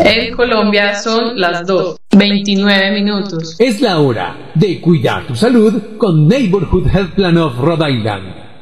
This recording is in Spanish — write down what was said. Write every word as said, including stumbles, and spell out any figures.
En Colombia son las dos, veintinueve minutos. Es la hora de cuidar tu salud con Neighborhood Health Plan of Rhode Island.